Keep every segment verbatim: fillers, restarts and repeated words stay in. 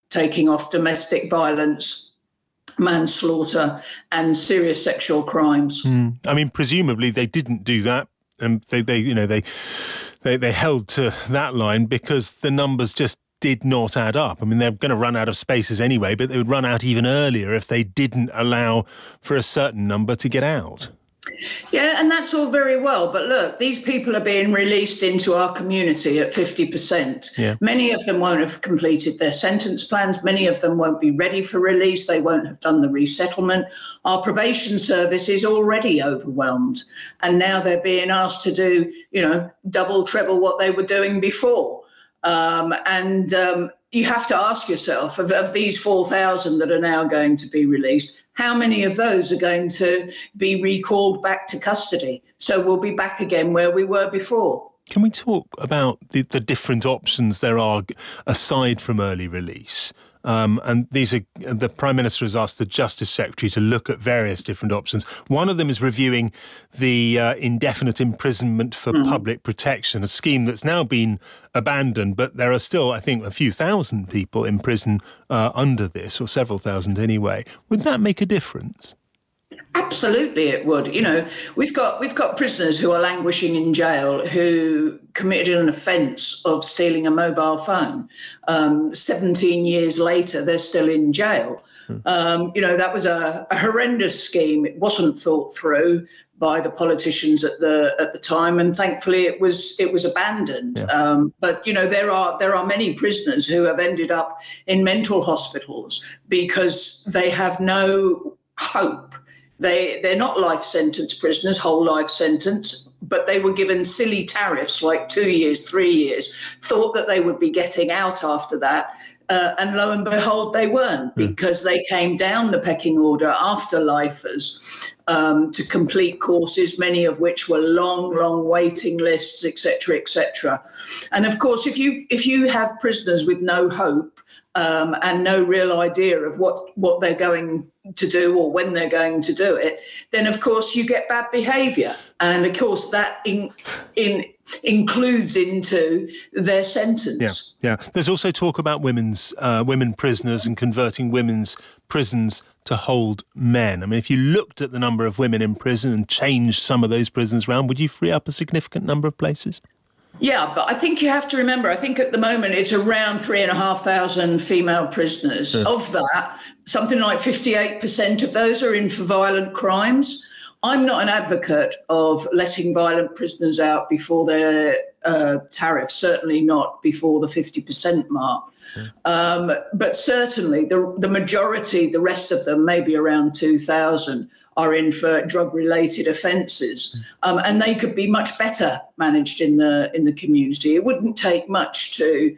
taking off domestic violence, manslaughter and serious sexual crimes. Mm. I mean, presumably they didn't do that. And they, they, you know, they, they, they held to that line because the numbers just did not add up. I mean, they're going to run out of spaces anyway, but they would run out even earlier if they didn't allow for a certain number to get out. Yeah, and that's all very well. But look, these people are being released into our community at fifty percent. Yeah. Many of them won't have completed their sentence plans. Many of them won't be ready for release. They won't have done the resettlement. Our probation service is already overwhelmed. And now they're being asked to do, you know, double, treble what they were doing before. Um, and um, you have to ask yourself, of, of these four thousand that are now going to be released, how many of those are going to be recalled back to custody? So we'll be back again where we were before. Can we talk about the, the different options there are aside from early release? Um, and these are, the Prime Minister has asked the Justice Secretary to look at various different options. One of them is reviewing the uh, indefinite imprisonment for mm. public protection, a scheme that's now been abandoned, but there are still, I think, a few thousand people in prison uh, under this, or several thousand anyway. Would that make a difference? Absolutely, it would. You know, we've got we've got prisoners who are languishing in jail who committed an offence of stealing a mobile phone. Um, seventeen years later, they're still in jail. Hmm. Um, you know, that was a, a horrendous scheme. It wasn't thought through by the politicians at the at the time, and thankfully, it was it was abandoned. Yeah. Um, but you know, there are there are many prisoners who have ended up in mental hospitals because they have no hope. They, they're not life sentence prisoners, whole life sentence, but they were given silly tariffs like two years, three years, thought that they would be getting out after that. Uh, and lo and behold, they weren't, because they came down the pecking order after lifers um, to complete courses, many of which were long, long waiting lists, et cetera, et cetera. And of course, if you if you have prisoners with no hope um, and no real idea of what, what they're going to do or when they're going to do it, then of course you get bad behaviour. And of course that in, in includes into their sentence. Yeah, yeah. There's also talk about women's uh, women prisoners and converting women's prisons to hold men. I mean, if you looked at the number of women in prison and changed some of those prisons around, would you free up a significant number of places? Yeah, but I think you have to remember, I think at the moment it's around three and a half thousand female prisoners. Yeah. Of that, something like fifty-eight percent of those are in for violent crimes. I'm not an advocate of letting violent prisoners out before their uh, tariff, certainly not before the fifty percent mark. Yeah. Um, but certainly the, the majority, the rest of them, maybe around two thousand, are in for drug-related offences. Um, and they could be much better managed in the in the community. It wouldn't take much to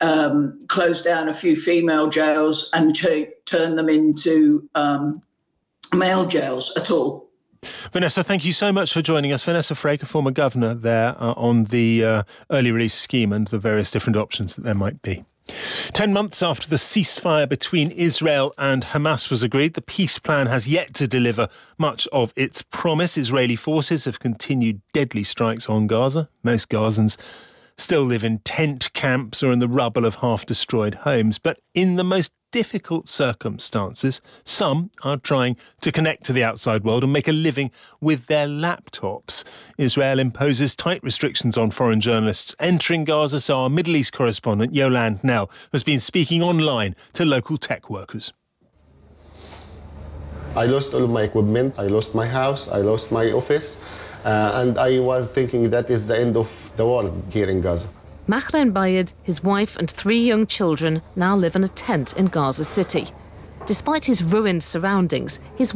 um, close down a few female jails and to turn them into um, male jails at all. Vanessa, thank you so much for joining us. Vanessa Fraker, former governor there, uh, on the uh, early release scheme and the various different options that there might be. Ten months after the ceasefire between Israel and Hamas was agreed, the peace plan has yet to deliver much of its promise. Israeli forces have continued deadly strikes on Gaza. Most Gazans still live in tent camps or in the rubble of half-destroyed homes. But in the most difficult circumstances, some are trying to connect to the outside world and make a living with their laptops. Israel imposes tight restrictions on foreign journalists entering Gaza, so our Middle East correspondent Yolande Knell has been speaking online to local tech workers. I lost all of my equipment, I lost my house, I lost my office, uh, and I was thinking that is the end of the world here in Gaza. Mahren Bayed, his wife and three young children now live in a tent in Gaza City. Despite his ruined surroundings, his